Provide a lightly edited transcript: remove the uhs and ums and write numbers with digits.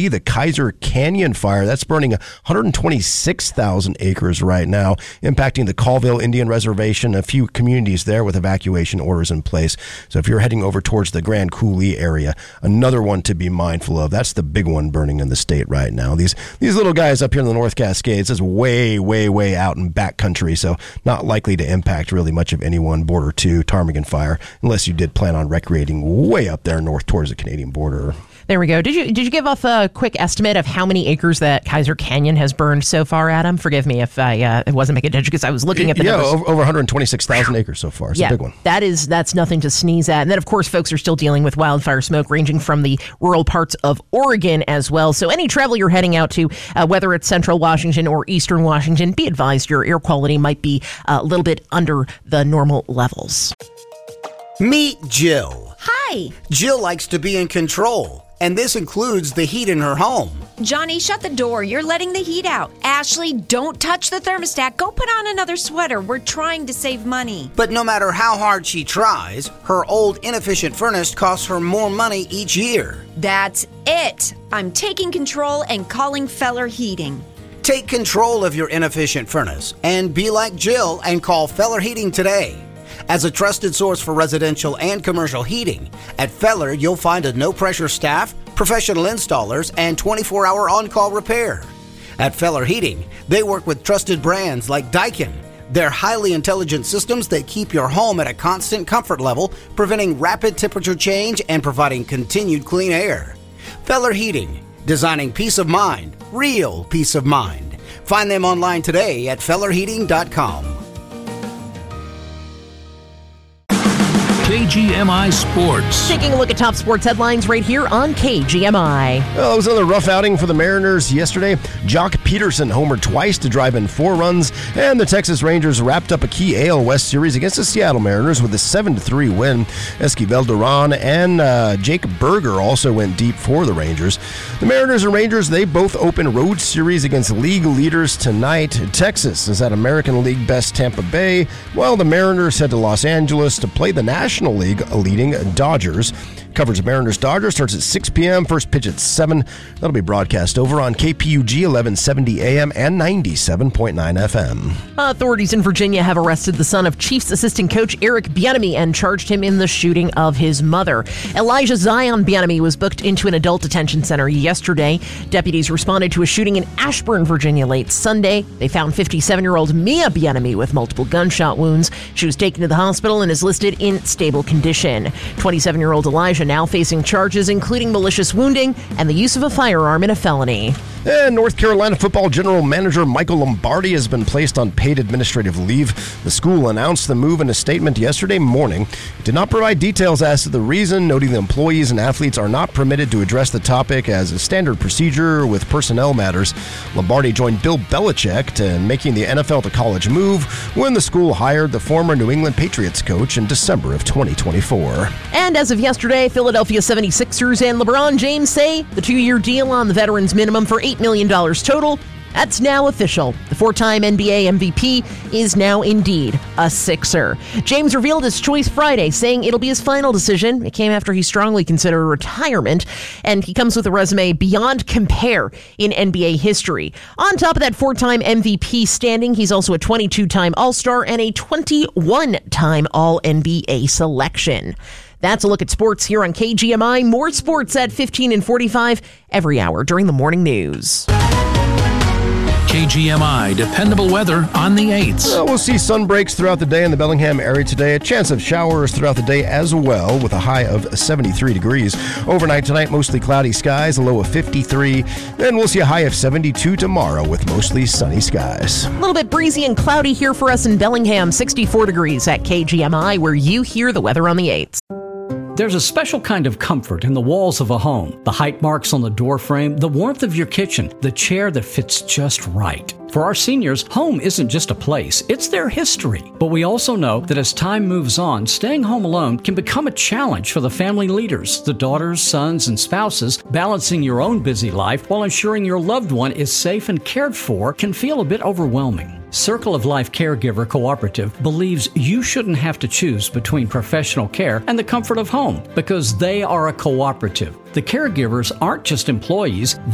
KPUG, the Kaiser Canyon fire. That's burning 126,000 acres right now, impacting the Colville Indian Reservation, a few communities there with evacuation orders in place. So if you're heading over towards the Grand Coulee area, another one to be mindful of. That's the big one burning in the state right now. These little guys up here in the North Cascades is way, way, way out in backcountry, so not likely to impact really much of anyone. Border 2 Ptarmigan fire, unless you did plan on recreating way up there north towards the Canadian border. There we go. Did you give off a quick estimate of how many acres that Kaiser Canyon has burned so far, Adam? Forgive me if I wasn't making attention because I was looking at the numbers. Over 126,000 acres so far. It's a big one. That's nothing to sneeze at. And then, of course, folks are still dealing with wildfire smoke ranging from the rural parts of Oregon as well. So any travel you're heading out to, whether it's central Washington or eastern Washington, be advised your air quality might be a little bit under the normal levels. Meet Jill. Hi. Jill likes to be in control, and this includes the heat in her home. Johnny, shut the door. You're letting the heat out. Ashley, don't touch the thermostat. Go put on another sweater. We're trying to save money. But no matter how hard she tries, her old inefficient furnace costs her more money each year. That's it. I'm taking control and calling Feller Heating. Take control of your inefficient furnace and be like Jill and call Feller Heating today. As a trusted source for residential and commercial heating, at Feller you'll find a no-pressure staff, professional installers, and 24-hour on-call repair. At Feller Heating, they work with trusted brands like Daikin. They're highly intelligent systems that keep your home at a constant comfort level, preventing rapid temperature change and providing continued clean air. Feller Heating, designing peace of mind, real peace of mind. Find them online today at fellerheating.com. KGMI Sports. Taking a look at top sports headlines right here on KGMI. Well, it was another rough outing for the Mariners yesterday. Jock Peterson homered twice to drive in 4 runs, and the Texas Rangers wrapped up a key AL West series against the Seattle Mariners with a 7-3 win. Esquivel Duran and Jake Berger also went deep for the Rangers. The Mariners and Rangers, they both open road series against league leaders tonight. Texas is at American League best Tampa Bay, while the Mariners head to Los Angeles to play the National League leading Dodgers. Coverage of Mariners-Dodgers starts at 6 p.m. First pitch at 7. That'll be broadcast over on KPUG 1170 AM and 97.9 FM. Authorities in Virginia have arrested the son of Chiefs assistant coach Eric Bieniemy and charged him in the shooting of his mother. Elijah Zion Bieniemy was booked into an adult detention center yesterday. Deputies responded to a shooting in Ashburn, Virginia late Sunday. They found 57-year-old Mia Bieniemy with multiple gunshot wounds. She was taken to the hospital and is listed in stable condition. 27-year-old Elijah now facing charges including malicious wounding and the use of a firearm in a felony. And North Carolina football general manager Michael Lombardi has been placed on paid administrative leave. The school announced the move in a statement yesterday morning. It did not provide details as to the reason, noting the employees and athletes are not permitted to address the topic as a standard procedure with personnel matters. Lombardi joined Bill Belichick in making the NFL to college move when the school hired the former New England Patriots coach in December of 2024. And as of yesterday, Philadelphia 76ers and LeBron James say the 2-year deal on the veterans minimum for $8 million total, that's now official. The 4-time NBA MVP is now indeed a Sixer. James revealed his choice Friday, saying it'll be his final decision. It came after he strongly considered retirement, and he comes with a resume beyond compare in NBA history. On top of that 4-time MVP standing, he's also a 22-time All-Star and a 21-time All-NBA selection. That's a look at sports here on KGMI. More sports at 15 and 45 every hour during the morning news. KGMI dependable weather on the 8s. We'll see sun breaks throughout the day in the Bellingham area today. A chance of showers throughout the day as well, with a high of 73 degrees. Overnight tonight, mostly cloudy skies, a low of 53. Then we'll see a high of 72 tomorrow with mostly sunny skies. A little bit breezy and cloudy here for us in Bellingham. 64 degrees at KGMI, where you hear the weather on the 8s. There's a special kind of comfort in the walls of a home. The height marks on the door frame, the warmth of your kitchen, the chair that fits just right. For our seniors, home isn't just a place, it's their history. But we also know that as time moves on, staying home alone can become a challenge for the family leaders, the daughters, sons, and spouses. Balancing your own busy life while ensuring your loved one is safe and cared for can feel a bit overwhelming. Circle of Life Caregiver Cooperative believes you shouldn't have to choose between professional care and the comfort of home because they are a cooperative. The caregivers aren't just employees,